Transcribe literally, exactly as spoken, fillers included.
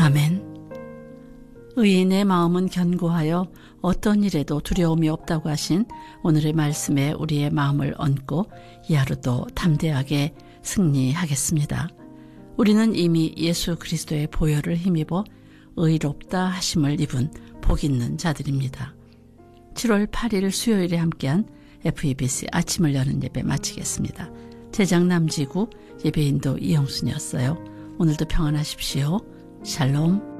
아멘. 의인의 마음은 견고하여 어떤 일에도 두려움이 없다고 하신 오늘의 말씀에 우리의 마음을 얹고 이 하루도 담대하게 승리하겠습니다. 우리는 이미 예수 그리스도의 보혈을 힘입어 의롭다 하심을 입은 복 있는 자들입니다. 칠월 팔일 수요일에 함께한 에프이비씨 아침을 여는 예배 마치겠습니다. 제작 남지구 예배인도 이영순이었어요. 오늘도 평안하십시오. 샬롬.